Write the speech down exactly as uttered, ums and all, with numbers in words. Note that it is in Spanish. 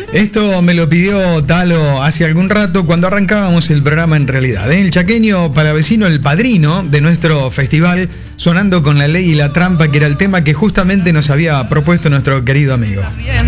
Esto me lo pidió Talo hace algún rato cuando arrancábamos el programa en realidad. ¿eh? El chaqueño palavecino, el padrino de nuestro festival, sonando con La Ley y la Trampa, que era el tema que justamente nos había propuesto nuestro querido amigo.